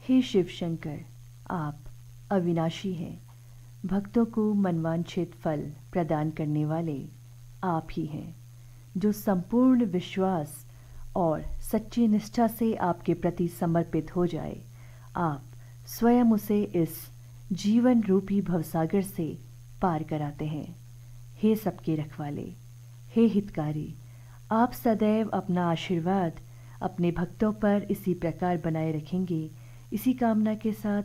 हे शिव शंकर, आप अविनाशी हैं। भक्तों को मनवांछित फल प्रदान करने वाले आप ही हैं, जो संपूर्ण विश्वास और सच्ची निष्ठा से आपके प्रति समर्पित हो जाए। आप स्वयं उसे इस जीवन रूपी भवसागर से पार कराते हैं। हे सबके रखवाले, हे हितकारी, आप सदैव अपना आशीर्वाद अपने भक्तों पर इसी प्रकार बनाए रखेंगे। इसी कामना के साथ